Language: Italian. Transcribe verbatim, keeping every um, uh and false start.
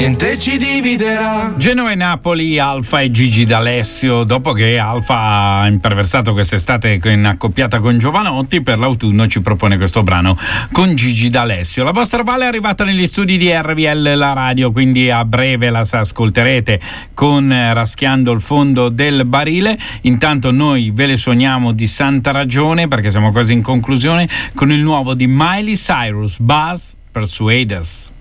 niente ci dividerà. Genova e Napoli, Alfa e Gigi D'Alessio. Dopo che Alfa ha imperversato quest'estate in accoppiata con Giovanotti, per l'autunno ci propone questo brano con Gigi D'Alessio. La vostra Valle è arrivata negli studi di R V L La Radio, quindi a breve la ascolterete con Raschiando il fondo del barile. Intanto noi ve le suoniamo di santa ragione, perché siamo quasi in conclusione, con il nuovo di Miley Cyrus, Buzz Persuade Us.